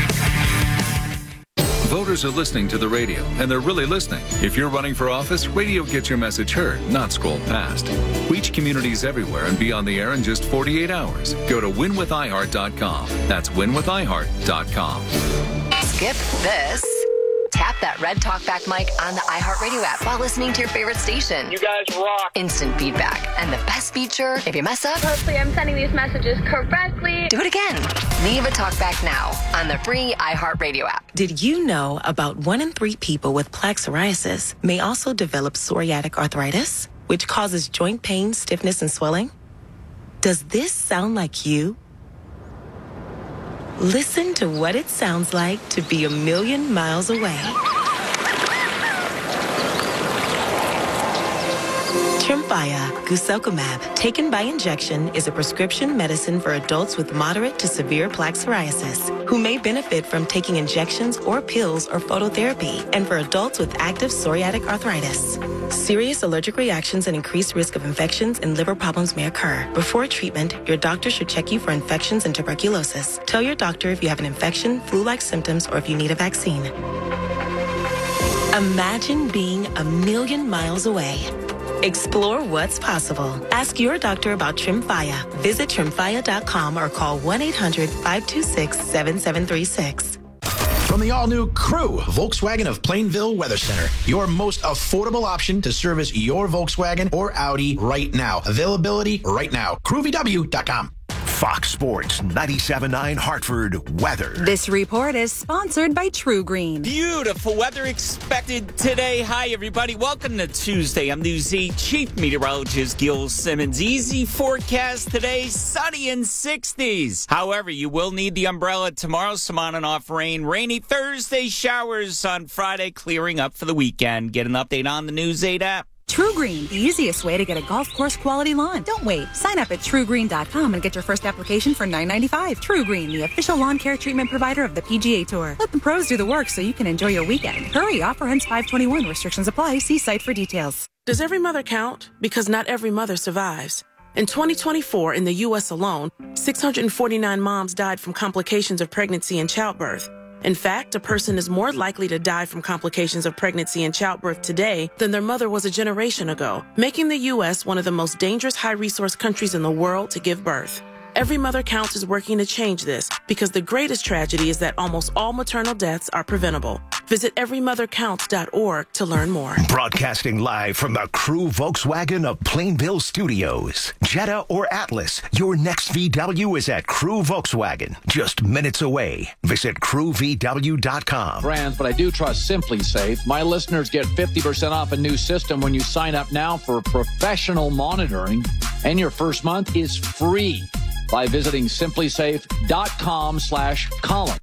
Voters are listening to the radio, and they're really listening. If you're running for office, radio gets your message heard, not scrolled past. Reach communities everywhere and be on the air in just forty-eight hours. Go to win with i heart dot com. That's win with i heart dot com. Skip this. Tap that red talkback mic on the iHeartRadio app while listening to your favorite station. You guys rock. Instant feedback. And the best feature, if you mess up, hopefully I'm sending these messages correctly. Do it again. Leave a talkback now on the free iHeartRadio app. Did you know about one in three people with plaque psoriasis may also develop psoriatic arthritis, which causes joint pain, stiffness, and swelling? Does this sound like you? Listen to what it sounds like to be a million miles away. Tremfya, guselkumab, taken by injection, is a prescription medicine for adults with moderate to severe plaque psoriasis who may benefit from taking injections or pills or phototherapy, and for adults with active psoriatic arthritis. Serious allergic reactions and increased risk of infections and liver problems may occur. Before treatment, your doctor should check you for infections and tuberculosis. Tell your doctor if you have an infection, flu-like symptoms, or if you need a vaccine. Imagine being a million miles away. Explore what's possible. Ask your doctor about Tremfya. Visit tremfya dot com or call one eight hundred, five two six, seven seven three six. From the all-new Crew, Volkswagen of Plainville Weather Center, your most affordable option to service your Volkswagen or Audi right now. Availability right now. crew v w dot com. Fox Sports ninety-seven point nine Hartford weather. This report is sponsored by True Green. Beautiful weather expected today. Hi, everybody. Welcome to Tuesday. I'm News eight Chief Meteorologist Gil Simmons. Easy forecast today, sunny and sixties. However, you will need the umbrella tomorrow. Some on and off rain. Rainy Thursday, showers on Friday, clearing up for the weekend. Get an update on the News eight app. True Green, the easiest way to get a golf course quality lawn. Don't wait. Sign up at true green dot com and get your first application for nine ninety-five. True Green, the official lawn care treatment provider of the P G A Tour. Let the pros do the work so you can enjoy your weekend. Hurry, offer ends five twenty-one. Restrictions apply. See site for details. Does every mother count? Because not every mother survives. In twenty twenty-four, in the U S alone, six hundred forty-nine moms died from complications of pregnancy and childbirth. In fact, a person is more likely to die from complications of pregnancy and childbirth today than their mother was a generation ago, making the U S one of the most dangerous high-resource countries in the world to give birth. Every Mother Counts is working to change this because the greatest tragedy is that almost all maternal deaths are preventable. Visit every mother counts dot org to learn more. Broadcasting live from the Crew Volkswagen of Plainville Studios. Jetta or Atlas, your next V W is at Crew Volkswagen, just minutes away. Visit crew v w dot com. Brands, but I do trust Simply Safe. My listeners get fifty percent off a new system when you sign up now for professional monitoring, and your first month is free by visiting simply safe dot com slash Colin.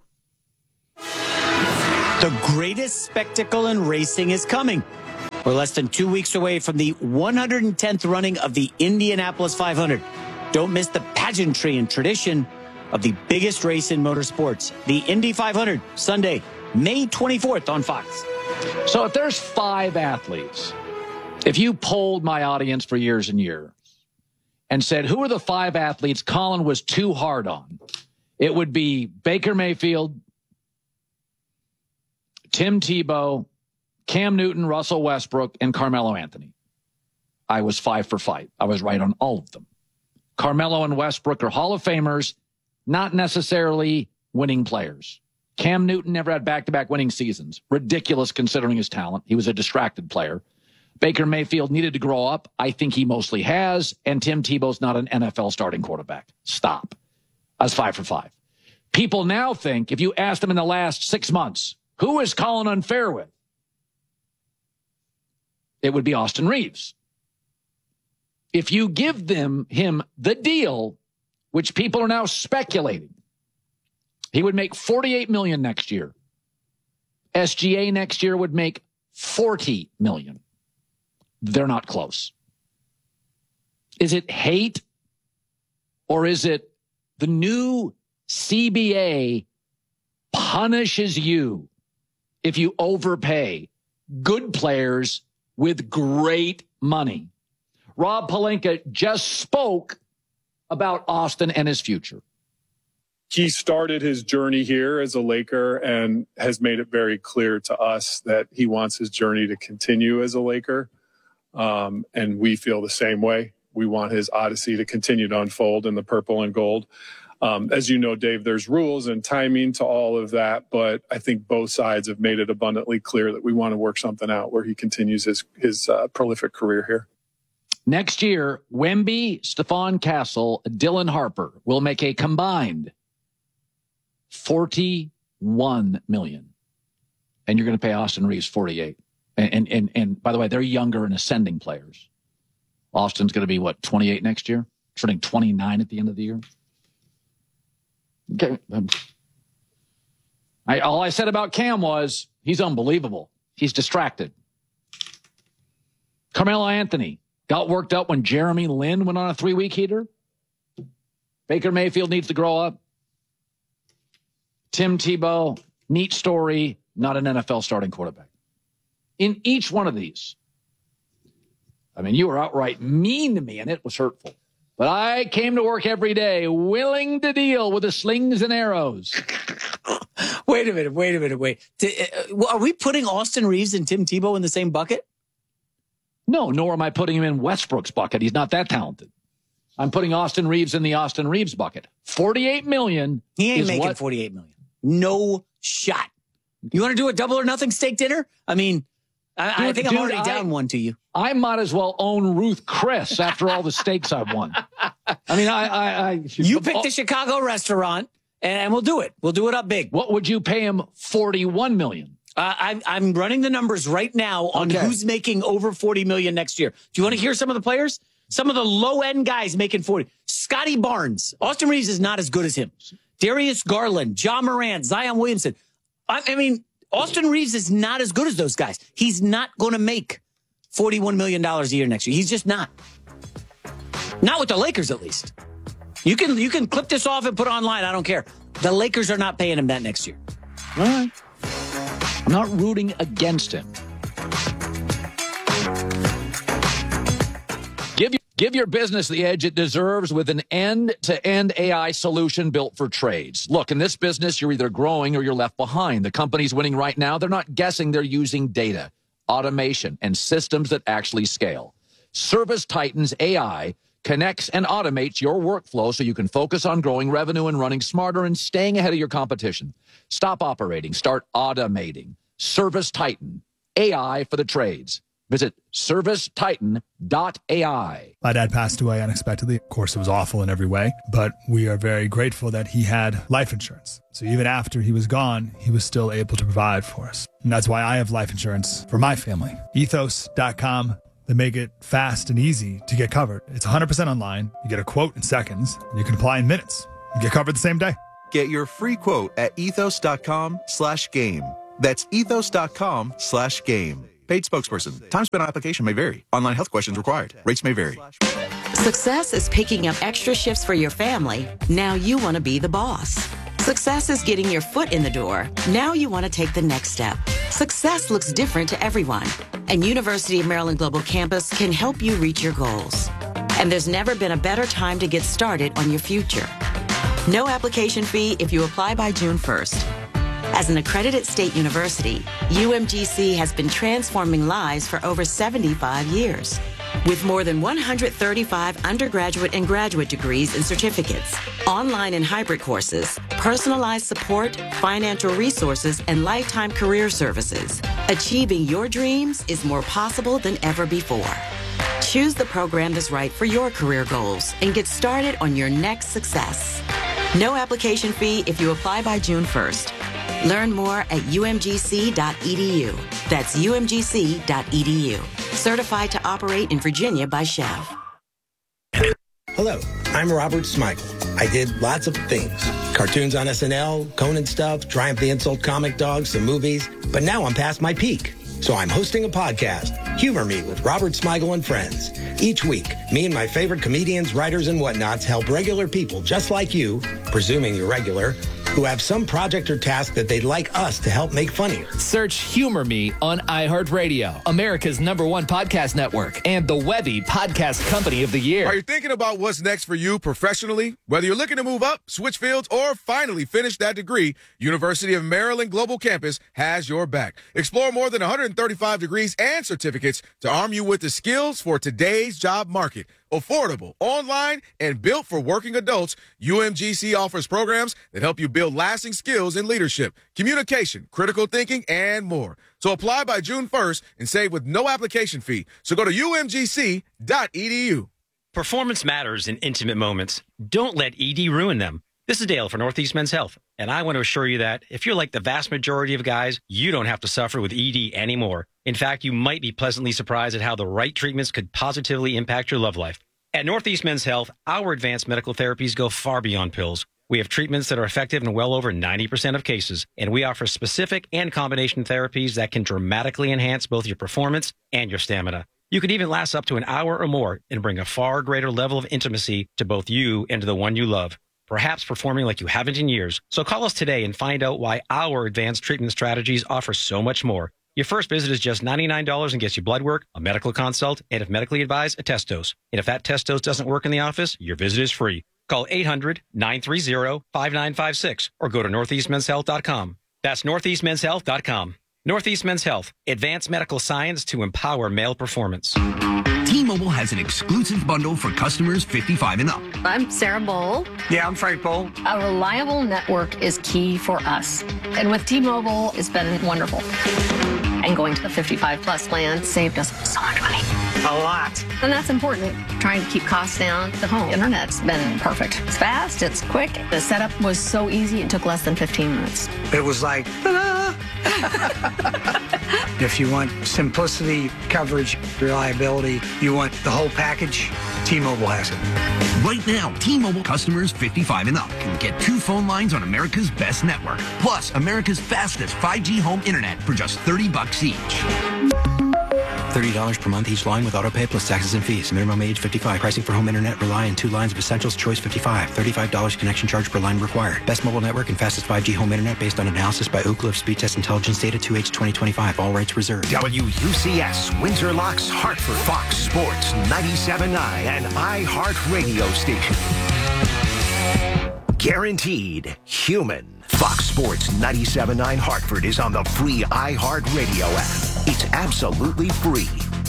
The greatest spectacle in racing is coming. We're less than two weeks away from the one hundred tenth running of the Indianapolis five hundred. Don't miss the pageantry and tradition of the biggest race in motorsports, the Indy five hundred, Sunday, May twenty-fourth on Fox. So if there's five athletes, if you polled my audience for years and years and said, who are the five athletes Colin was too hard on, it would be Baker Mayfield, Tim Tebow, Cam Newton, Russell Westbrook, and Carmelo Anthony. I was five for five. I was right on all of them. Carmelo and Westbrook are Hall of Famers, not necessarily winning players. Cam Newton never had back-to-back winning seasons. Ridiculous considering his talent. He was a distracted player. Baker Mayfield needed to grow up. I think he mostly has. And Tim Tebow's not an N F L starting quarterback. Stop. I was five for five. People now think, if you asked them in the last six months, who is Colin unfair with? It would be Austin Reeves. If you give them him the deal, which people are now speculating, he would make forty-eight million dollars next year. S G A next year would make forty million dollars. They're not close. Is it hate, or is it the new C B A punishes you if you overpay good players with great money? Rob Pelinka just spoke about Austin and his future. He started his journey here as a Laker and has made it very clear to us that he wants his journey to continue as a Laker. Um, and we feel the same way. We want his odyssey to continue to unfold in the purple and gold. Um, as you know, Dave, there's rules and timing to all of that, but I think both sides have made it abundantly clear that we want to work something out where he continues his, his uh, prolific career here. Next year, Wemby, Stephon Castle, Dylan Harper will make a combined forty-one million dollars. And you're going to pay Austin Reeves forty-eight. And, and, and, and by the way, they're younger and ascending players. Austin's going to be, what, twenty-eight next year? Turning twenty-nine at the end of the year? Okay. I, all I said about Cam was he's unbelievable. He's distracted. Carmelo Anthony got worked up when Jeremy Lin went on a three-week heater. Baker Mayfield needs to grow up. Tim Tebow, neat story, not an N F L starting quarterback. In each one of these, I mean, you were outright mean to me, and it was hurtful. But I came to work every day willing to deal with the slings and arrows. Wait a minute, wait a minute, wait. Are we putting Austin Reeves and Tim Tebow in the same bucket? No, nor am I putting him in Westbrook's bucket. He's not that talented. I'm putting Austin Reeves in the Austin Reeves bucket. forty-eight million dollars. He ain't is making what, forty-eight million dollars. No shot. You want to do a double or nothing steak dinner? I mean, I, dude, I think I'm dude, already I, down one to you. I might as well own Ruth Chris after all the steaks I've won. I mean, I, I, I you pick the Chicago restaurant, and we'll do it. We'll do it up big. What would you pay him? forty-one million dollars. Uh, I'm, I'm running the numbers right now on okay. who's making over forty million dollars next year. Do you want to hear some of the players? Some of the low-end guys making forty. Scotty Barnes. Austin Reeves is not as good as him. Darius Garland, John Morant, Zion Williamson. I, I mean, Austin Reeves is not as good as those guys. He's not going to make forty-one million dollars a year next year. He's just not. Not with the Lakers, at least. You can you can clip this off and put it online. I don't care. The Lakers are not paying him that next year. All right. I'm not rooting against him. Give, give your business the edge it deserves with an end-to-end A I solution built for trades. Look, in this business, you're either growing or you're left behind. The companies winning right now, they're not guessing. They're using data, automation, and systems that actually scale. Service Titan's A I connects and automates your workflow so you can focus on growing revenue and running smarter and staying ahead of your competition. Stop operating. Start automating. ServiceTitan, A I for the trades. Visit service titan dot A I. My dad passed away unexpectedly. Of course, it was awful in every way, but we are very grateful that he had life insurance. So even after he was gone, he was still able to provide for us. And that's why I have life insurance for my family. ethos dot com. They make it fast and easy to get covered. It's one hundred percent online. You get a quote in seconds, and you can apply in minutes. You get covered the same day. Get your free quote at ethos dot com slash game. That's ethos dot com slash game. Paid spokesperson. Time spent on application may vary. Online health questions required. Rates may vary. Success is picking up extra shifts for your family. Now you want to be the boss. Success is getting your foot in the door. Now you want to take the next step. Success looks different to everyone, and University of Maryland Global Campus can help you reach your goals. And there's never been a better time to get started on your future. No application fee if you apply by June first. As an accredited state university, U M G C has been transforming lives for over seventy-five years. With more than one hundred thirty-five undergraduate and graduate degrees and certificates, online and hybrid courses, personalized support, financial resources, and lifetime career services, achieving your dreams is more possible than ever before. Choose the program that's right for your career goals and get started on your next success. No application fee if you apply by June first. Learn more at U M G C dot E D U. That's U M G C dot E D U. Certified to operate in Virginia by Chev. Hello, I'm Robert Smigel. I did lots of things. Cartoons on S N L, Conan stuff, Triumph the Insult comic dogs, some movies. But now I'm past my peak. So I'm hosting a podcast, Humor Me with Robert Smigel and Friends. Each week, me and my favorite comedians, writers, and whatnots help regular people just like you, presuming you're regular, who have some project or task that they'd like us to help make funnier. Search Humor Me on iHeartRadio, America's number one podcast network, and the Webby Podcast Company of the Year. Are you thinking about what's next for you professionally? Whether you're looking to move up, switch fields, or finally finish that degree, University of Maryland Global Campus has your back. Explore more than one hundred thirty-five degrees and certificates to arm you with the skills for today's job market. Affordable, online, and built for working adults, U M G C offers programs that help you build lasting skills in leadership, communication, critical thinking, and more. So apply by June first and save with no application fee. So go to U M G C dot E D U. Performance matters in intimate moments. Don't let E D ruin them. This is Dale for Northeast Men's Health, and I want to assure you that if you're like the vast majority of guys, you don't have to suffer with E D anymore. In fact, you might be pleasantly surprised at how the right treatments could positively impact your love life. At Northeast Men's Health, our advanced medical therapies go far beyond pills. We have treatments that are effective in well over ninety percent of cases, and we offer specific and combination therapies that can dramatically enhance both your performance and your stamina. You could even last up to an hour or more and bring a far greater level of intimacy to both you and to the one you love, perhaps performing like you haven't in years. So call us today and find out why our advanced treatment strategies offer so much more. Your first visit is just ninety-nine dollars and gets you blood work, a medical consult, and if medically advised, a test dose. And if that test dose doesn't work in the office, your visit is free. Call eight hundred, nine three zero, five nine five six or go to northeast men's health dot com. That's northeast men's health dot com. Northeast Men's Health, advanced medical science to empower male performance. T-Mobile has an exclusive bundle for customers fifty-five and up. I'm Sarah Bowl. Yeah, I'm Frank Bowl. A reliable network is key for us. And with T-Mobile, it's been wonderful. And going to the fifty-five plus plan saved us so much money. A lot. And that's important. Trying to keep costs down. The home internet's been perfect. It's fast, it's quick. The setup was so easy, it took less than fifteen minutes. It was like, ta-da! If you want simplicity, coverage, reliability, you want the whole package, T-Mobile has it. Right now, T-Mobile customers fifty-five and up can get two phone lines on America's best network, plus America's fastest five G home internet for just thirty bucks each. thirty dollars per month each line with autopay plus taxes and fees. Minimum age fifty-five. Pricing for home internet rely on two lines of Essentials. Choice fifty-five. thirty-five dollars connection charge per line required. Best mobile network and fastest five G home internet based on analysis by Oak Cliff Speed Test Intelligence Data two H twenty twenty-five. All rights reserved. W U C S, Windsor Locks, Hartford, Fox Sports, ninety-seven point nine, and iHeart Radio Station. Guaranteed human. Fox Sports ninety-seven point nine Hartford is on the free iHeart Radio app. It's absolutely free.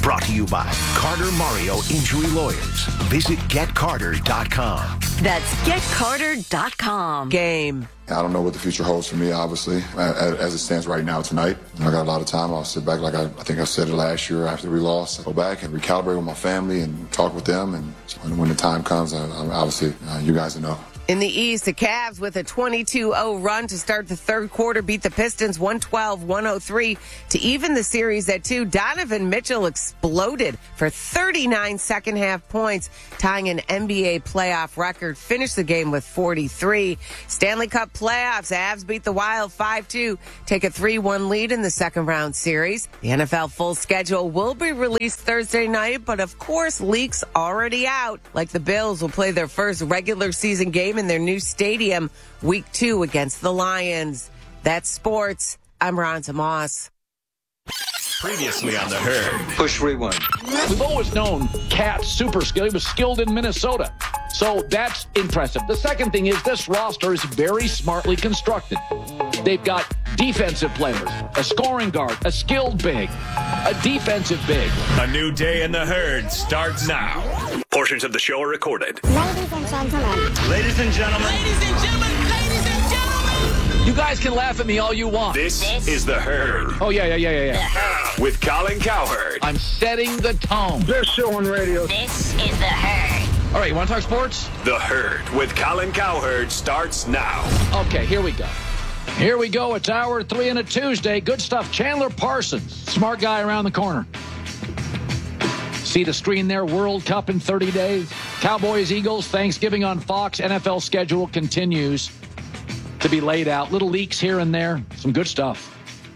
Brought to you by Carter Mario Injury Lawyers. Visit get carter dot com. That's get carter dot com. Game. I don't know what the future holds for me, obviously, as it stands right now tonight. I got a lot of time. I'll sit back like I, I think I said it last year after we lost. Go back and recalibrate with my family and talk with them. And when, when the time comes, I, I, obviously, uh, you guys will know. In the East, the Cavs with a twenty-two oh run to start the third quarter beat the Pistons one twelve one oh three to even the series at two. Donovan Mitchell exploded for thirty-nine second half points, tying an N B A playoff record. Finished the game with forty-three. Stanley Cup playoffs, Avs beat the Wild five two, take a three one lead in the second round series. The N F L full schedule will be released Thursday night, but of course, leaks already out. Like the Bills will play their first regular season game in their new stadium week two against the Lions. That's sports. I'm Ron Tomas. Previously on the Herd. Push rewind. We've always known Cat's super skilled. He was skilled in Minnesota. So that's impressive. The second thing is this roster is very smartly constructed. They've got defensive players, a scoring guard, a skilled big, a defensive big. A new day in the Herd starts now. Portions of the show are recorded. Ladies and gentlemen. Ladies and gentlemen. Ladies and gentlemen. Ladies and gentlemen. You guys can laugh at me all you want. This, this is the Herd. Oh, yeah, yeah, yeah, yeah, yeah. With Colin Cowherd. I'm setting the tone. This show on radio. This is the Herd. All right, you want to talk sports? The Herd with Colin Cowherd starts now. Okay, here we go. Here we go. It's hour three on a Tuesday. Good stuff. Chandler Parsons, smart guy around the corner. See the screen there, World Cup in thirty days. Cowboys, Eagles, Thanksgiving on Fox. N F L schedule continues to be laid out. Little leaks here and there. Some good stuff.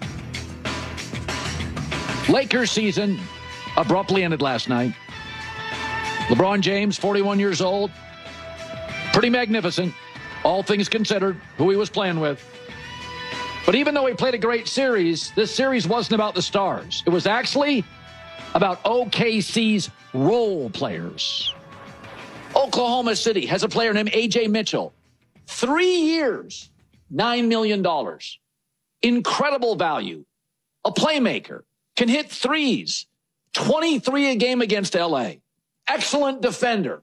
Lakers season abruptly ended last night. LeBron James, forty-one years old. Pretty magnificent, all things considered, who he was playing with. But even though he played a great series, this series wasn't about the stars. It was actually about O K C's role players. Oklahoma City has a player named A J Mitchell. Three years, nine million dollars. Incredible value. A playmaker. Can hit threes. twenty-three a game against L A. Excellent defender.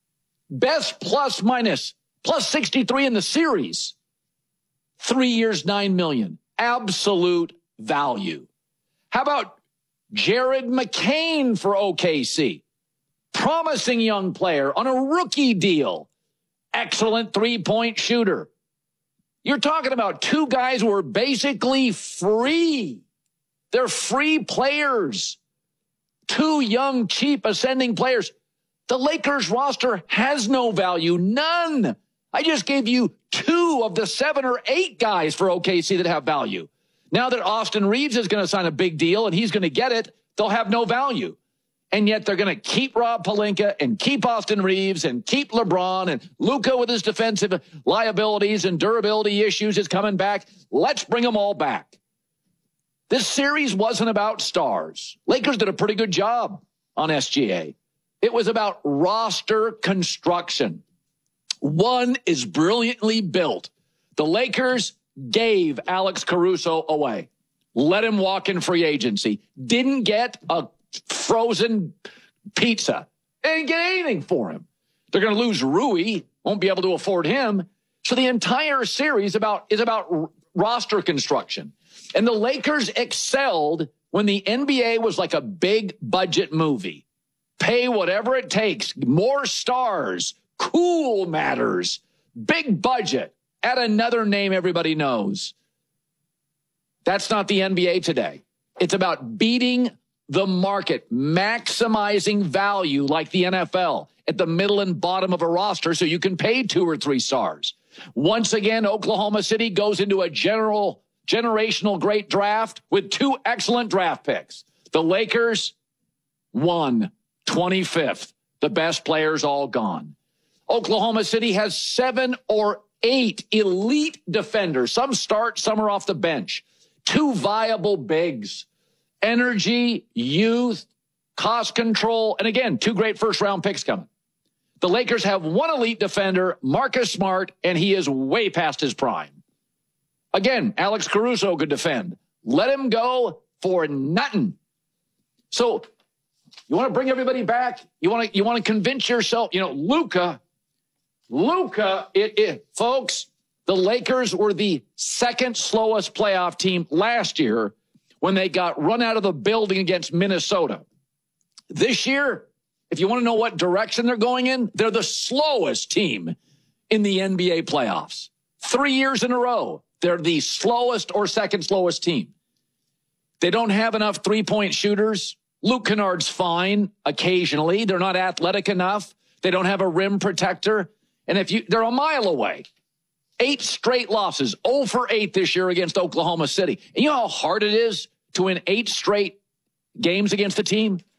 Best plus minus. Plus sixty-three in the series. Three years, nine million. Absolute value. How about Jared McCain for O K C? Promising young player on a rookie deal. Excellent three-point shooter. You're talking about two guys who are basically free. They're free players. Two young, cheap, ascending players. The Lakers roster has no value. None. I just gave you two of the seven or eight guys for O K C that have value. Now that Austin Reeves is going to sign a big deal and he's going to get it, they'll have no value. And yet they're going to keep Rob Pelinka and keep Austin Reeves and keep LeBron, and Luka with his defensive liabilities and durability issues is coming back. Let's bring them all back. This series wasn't about stars. Lakers did a pretty good job on S G A. It was about roster construction. One is brilliantly built. The Lakers gave Alex Caruso away. Let him walk in free agency. Didn't get a frozen pizza. They didn't get anything for him. They're going to lose Rui. Won't be able to afford him. So the entire series about is about r- roster construction. And the Lakers excelled when the N B A was like a big budget movie. Pay whatever it takes. More stars. Cool matters. Big budget. Add another name everybody knows. That's not the N B A today. It's about beating the market, maximizing value like the N F L at the middle and bottom of a roster so you can pay two or three stars. Once again, Oklahoma City goes into a general generational great draft with two excellent draft picks. The Lakers, one, twenty-fifth. The best players all gone. Oklahoma City has seven or eight elite defenders. Some start, some are off the bench. Two viable bigs. Energy, youth, cost control, and again, two great first-round picks coming. The Lakers have one elite defender, Marcus Smart, and he is way past his prime. Again, Alex Caruso could defend. Let him go for nothing. So You want to bring everybody back? You want to you want to convince yourself, you know, Luka, Luka, it, it, folks, the Lakers were the second slowest playoff team last year when they got run out of the building against Minnesota. This year, if you want to know what direction they're going in, they're the slowest team in the N B A playoffs. Three years in a row, they're the slowest or second slowest team. They don't have enough three-point shooters. Luke Kennard's fine occasionally. They're not athletic enough. They don't have a rim protector. And if you, they're a mile away. Eight straight losses, zero for eight this year against Oklahoma City. And you know how hard it is to win eight straight games against the team?